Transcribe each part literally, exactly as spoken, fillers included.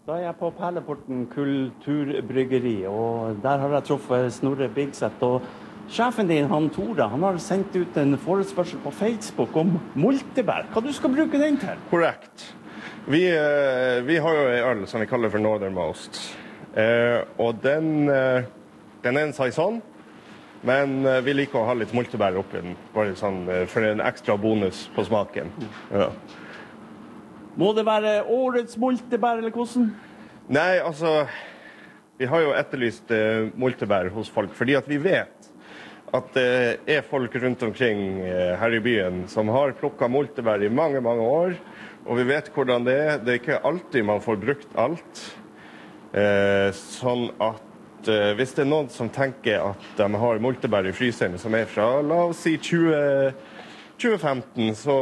Da er jeg på Perleporten kulturbryggeri, og der har jeg truffet Snorre Bigseth. Og sjefen din, han Tore, han har sendt ut en forespørsel på Facebook om multebær. Hva du skal bruke den til? Korrekt. Vi, vi har jo en øl som vi kaller for Northernmost. Eh, og den, den er en saison, men vi liker å ha litt multebær oppi den, bare sånn for en ekstra bonus på smaken. Ja. Må det være årets multebær, eller hvordan? Nei, altså, vi har jo etterlyst uh, multebær hos folk, fordi at vi vet at det uh, er folk rundt omkring uh, her i byen som har plukket multebær i mange, mange år, og vi vet hvordan det er. Det er ikke alltid man får brukt alt. Uh, sånn at uh, hvis det er noen som tenker at de har multebær i fryseren som er fra, la oss si tjue, tjue femten, så...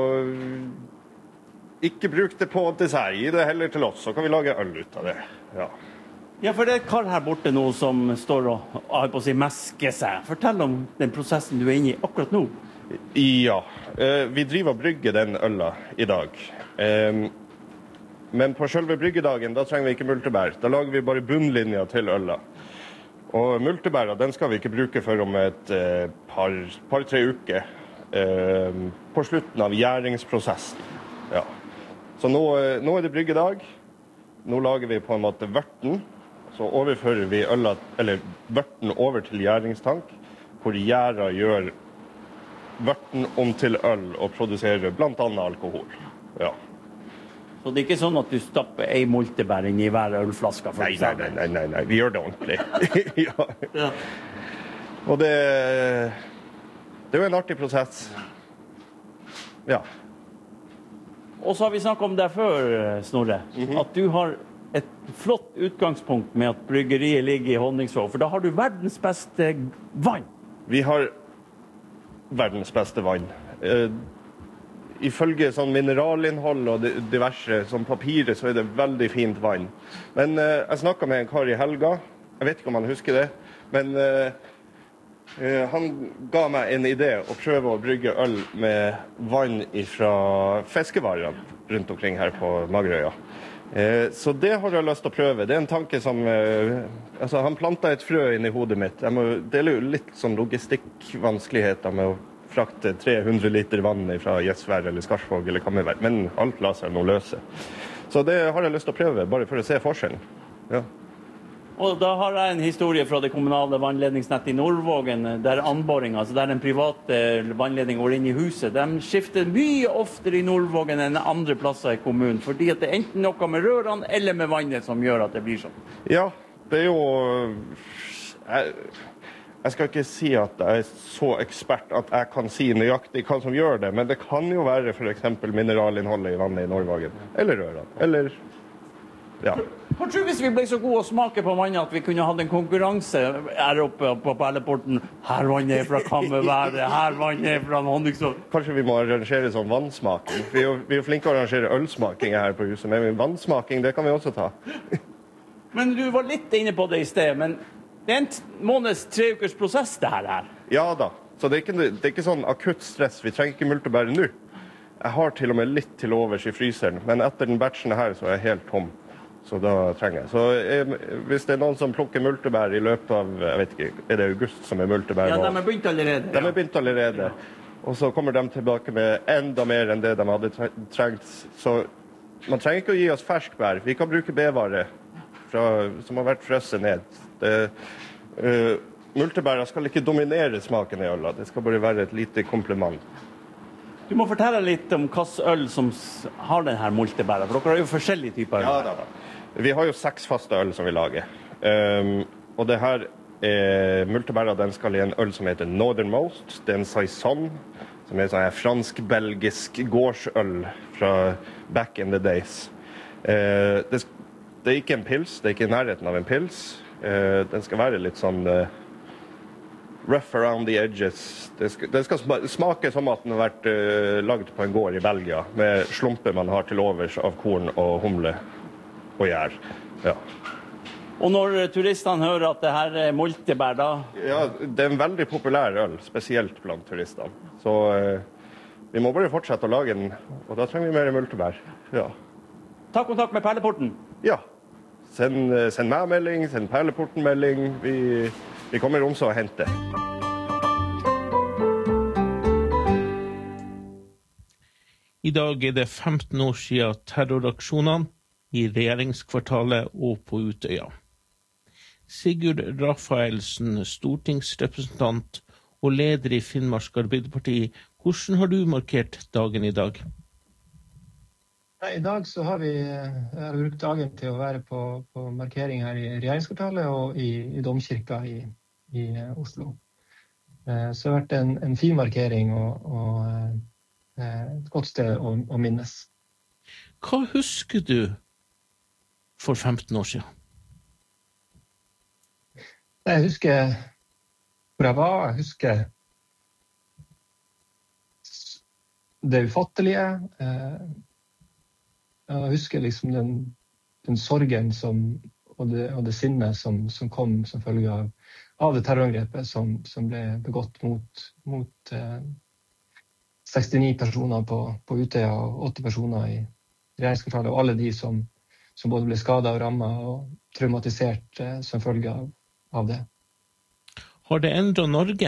Ikke bruk det på dessert, gi det heller til oss, så kan vi lage øl ut av det. Ja, ja for det er et kar her borte nå som står og har på å si meske seg. Fortell om den prosessen du er inne i akkurat nå. Ja, vi driver og brygger den øla i dag. Men på selve bryggedagen, da trenger vi ikke multebær. Da lager vi bare bunnlinjer til øla. Og multebæra, den skal vi ikke bruke før om et par, par tre uker. På slutten av gjæringsprosessen. Ja. Så nå, nå er det bryggedag. Nå lager vi på en måte vørten. Så overfører vi øla, eller vørten over til gjæringstank, hvor gjæra gjør vørten om til øl og produserer blant annet alkohol. Ja. Så det er ikke sånn at du stapper ei multebær inn i hver ølflaske? For nei, nei, nei, nei, nei, vi gjør det ordentlig. Ja. Ja. Og det, det er jo en artig prosess. Ja. Og så har vi snakket om det før, Snorre, mm-hmm. at du har et flott utgangspunkt med at bryggeriet ligger i Honningsvåg, for da har du verdens beste vann. Vi har verdens beste vann. Uh, ifølge sånn mineralinnhold og diverse, som papiret, så er det veldig fint vann. Men uh, jeg snakket med en kar i helga, jeg vet ikke om han husker det, men... Uh, Uh, han ga meg en idé å prøve å brygge øl med vann fra fiskevarene rundt omkring her på Magerøya. Uh, så det har jeg lyst til å prøve. Det er en tanke som... Uh, altså, han plantet et frø inn i hodet mitt. Jeg må dele jo litt sånn logistikkvanskeligheter med å frakte tre hundre liter vann fra Gjesvær eller Skarsvåg eller Kammervær. Men alt lar seg nå løse. Så det har jeg lyst til å prøve, bare for å se forskjellen. Ja. Og da har jeg en historie fra det kommunale vannledningsnettet i Nordvågen, der anboring, altså der en privat vannledning går inn i huset, de skifter mye oftere i Nordvågen enn andre plasser i kommunen, fordi at det er enten noe med rørene eller med vannet som gjør at det blir sånn. Ja, det er jo... Jeg, jeg skal ikke si at jeg er så ekspert at jeg kan si nøyaktig hva som gjør det, men det kan jo være for eksempel mineralinnholdet i vannet i Nordvågen, eller rørene, eller... Ja. Hva tror du hvis vi ble så gode å smake på vannet at vi kunne hatt en konkurranse her oppe på Perleporten? Her vannet er fra Kammerværet, her vannet er fra Honningsvåg. Kanskje vi må arrangere sånn vannsmaking. Vi er jo, vi er jo flinke å arrangere ølsmaking her på huset, men vannsmaking, det kan vi også ta. Men du var litt inne på det i sted, men det er en måneds, tre ukers prosess det her her. Ja da, så det er ikke, det er ikke sånn akutt stress, vi trenger ikke multebær nå. Jeg har til og med litt til overs i fryseren, men etter den batchen her så er jeg helt tom. Så da trenger jeg. Så eh, hvis det er noen som plukker multebær i løpet av, jeg vet ikke, er det august som er multebær? Ja, de er begynt allerede. De er begynt allerede. Og så kommer de tilbake med enda mer enn det de hadde trengt. Så man trenger ikke å gi oss ferskbær. Vi kan bruke bevare fra, som har vært frøsset ned. Det, uh, multebæra skal ikke dominere smaken i øla. Det skal bare være et lite kompliment. Du må fortelle litt om hvilken øl som har denne multebæra, for dere har jo forskjellige typer øl. Ja, da, da. Vi har jo seks faste øl som vi lager. Um, og det her er multebæra, den skal i en øl som heter Northernmost. Det er en saison, som er en fransk-belgisk gårdsøl fra back in the days. Uh, det, det er ikke en pils, det er ikke i nærheten av en pils. Uh, den skal være litt sånn... Uh, rough around the edges. Det skal, det skal smake som at den har vært uh, lagd på en gård i Belgia, med slumper man har til overs av korn og humle og gjær. Ja. Og når turistene hører at det her er multebær, da? Ja, det er en veldig populær øl, spesielt blant turistene. Så uh, vi må bare fortsette å lage den, og da trenger vi mer multebær. Ja. Ta kontakt med Perleporten. Ja, Send, send meg melding, send Perleporten melding. Vi, vi kommer også å hente. I dag er det femten år siden terroraksjonene i regjeringskvartalet og på Utøya. Sigurd Rafaelsen, stortingsrepresentant og leder i Finnmark Arbeiderparti, hvordan har du markert dagen i dag? I dag så har vi har brukt dagen til å være på, på markering her i regjeringskvartalet og i, i Domkirka i, i Oslo. Så det har vært en, en fin markering og, og et godt sted å, å minnes. Hva husker du for femten år siden? Jeg husker hvor jeg var, jeg husker det ufattelige. Jeg husker liksom den, den sorgen som, og, det, og det sinnet som, som kom som følge av, av det terrorangrepet som, som ble begått mot, mot eh, sekstini personer på, på Utøya og åtti personer i regjeringskvartalet, og alle de som, som både ble skadet og rammet og traumatisert eh, som følge av, av det. Har det endret Norge?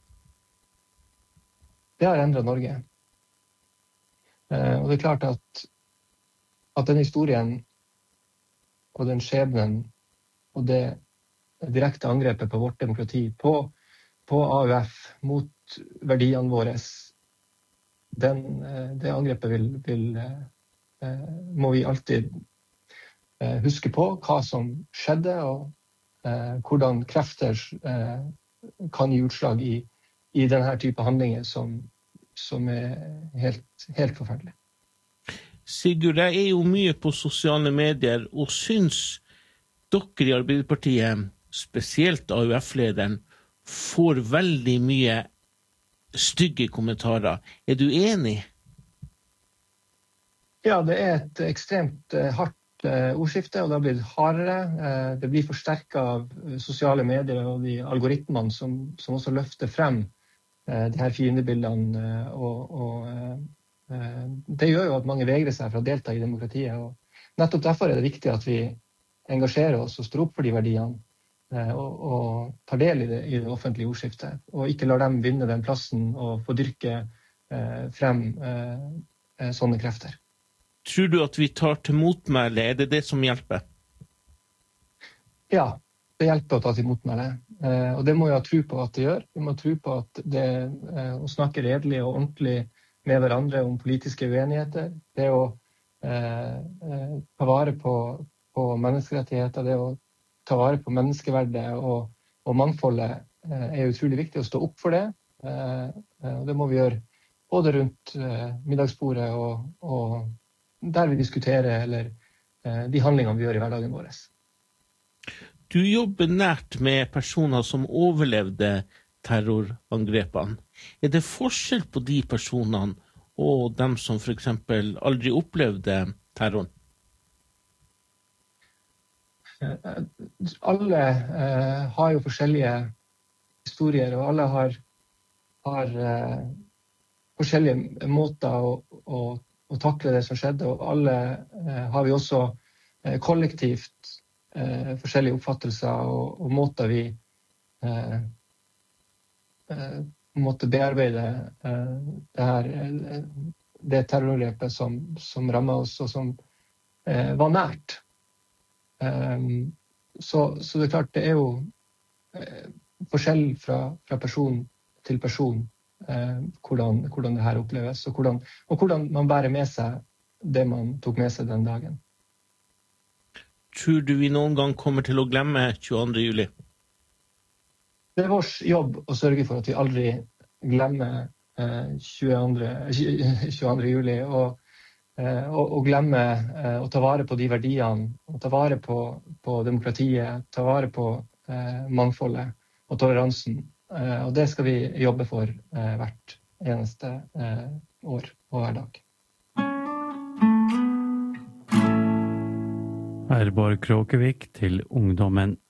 Det har endret Norge. Eh, og det er klart at, at den historien og den skjebnen og det direkte angrepet på vårt demokrati, på, på A U F, mot verdiene våre, Den, det angrepet vil, vil, eh, må vi alltid eh, huske på hva som skjedde, og eh, hvordan krefter eh, kan gi utslag i, i denne type handlinger som, som er helt, helt forferdelig. Sigurd, jeg er jo mye på sosiale medier og syns dere i Arbeiderpartiet, spesielt A U F-lederen, får veldig mye stygge kommentarer. Er du enig? Ja, det er et ekstremt uh, hardt uh, ordskifte, og det har blitt hardere. Uh, det blir forsterket av uh, sosiale medier og de algoritmene som, som også løfter frem uh, de her fiendebildene. Uh, og, og uh, uh, det gjør jo at mange vegrer seg for å delta i demokratiet. Og nettopp derfor er det viktig at vi engasjerer oss og står opp for de verdiene. Og, og tar del i det, i det offentlige ordskiftet, og ikke lar dem vinne den plassen og få dyrke eh, frem eh, sånne krefter. Tror du at vi tar til motmæle? Er det det som hjelper? Ja, det hjelper å ta til motmæle. Eh, og det må jeg tro på at det gjør. Vi må tro på at det eh, å snakke redelig og ordentlig med hverandre om politiske uenigheter, det å eh, eh, ta vare på, på menneskerettigheter, det å ta vare på menneskeverdet og, og mangfoldet eh, er utrolig viktig å stå opp for det. Eh, og det må vi gjøre både rundt eh, middagsbordet og, og der vi diskuterer, eller eh, de handlingene vi gjør i hverdagen vår. Du jobber nært med personer som overlevde terrorangrepene. Er det forskjell på de personene og dem som for eksempel aldri opplevde terroren? Alle eh, har jo forskjellige historier, og alle har, har eh, forskjellige måter å, å, å takle det som skjedde, og alle eh, har vi også eh, kollektivt eh, forskjellige oppfattelser og, og måter vi eh, eh, måtte bearbeide eh, det her, eh, det terrorangrepet som, som rammet oss, og som eh, var nært. Um, så, så det er klart, det er jo eh, forskjell fra, fra person til person eh, hvordan, hvordan det her oppleves, og hvordan, og hvordan man bærer med seg det man tok med seg den dagen. Tror du vi noen gang kommer til å glemme tjueandre juli? Det er vår jobb å sørge for at vi aldri glemmer eh, tjueandre juli, og Og, og glemme eh, å ta vare på de verdiene, og ta vare på, på demokratiet, ta vare på eh, mangfoldet og toleransen. Eh, og det skal vi jobbe for eh, hvert eneste eh, år og hver dag. Herborg Kråkevik til Ungdommen